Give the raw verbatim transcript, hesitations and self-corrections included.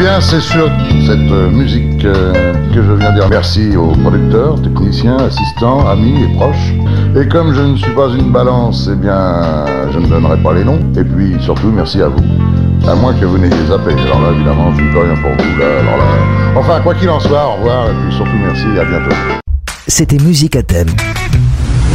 bien, c'est sur cette euh, musique euh, que je viens dire merci aux producteurs, techniciens, assistants, amis et proches. Et comme je ne suis pas une balance, eh bien, je ne donnerai pas les noms. Et puis, surtout, merci à vous. À moins que vous n'ayez zappé. Alors là, évidemment, je ne peux rien pour vous. Là, alors là... Enfin, quoi qu'il en soit, au revoir. Et puis surtout, merci et à bientôt. C'était Musique à thème.